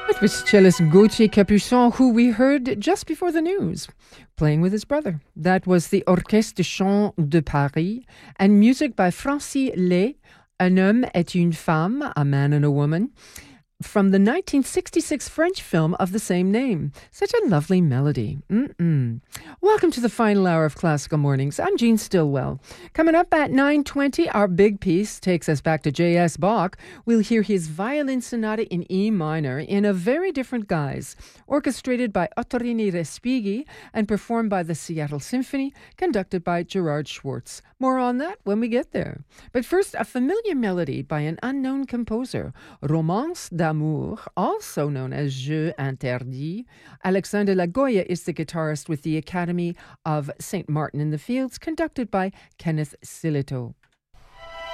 It was cellist Gauthier Capuçon, who we heard just before the news, playing with his brother. That was the Orchestre de Chant de Paris, and music by Francis Lay, Un homme et une femme, a man and a woman, from the 1966 French film of the same name. Such a lovely melody. Welcome to the final hour of Classical Mornings. I'm Jean Stillwell. Coming up at 9:20, our big piece takes us back to J.S. Bach. We'll hear his violin sonata in E minor in a very different guise, orchestrated by Ottorino Respighi and performed by the Seattle Symphony, conducted by Gerard Schwartz. More on that when we get there. But first, a familiar melody by an unknown composer, Romance d'amour, also known as Jeu interdit. Alexander Lagoya is the guitarist with the Academy of St. Martin in the Fields, conducted by Kenneth Silito.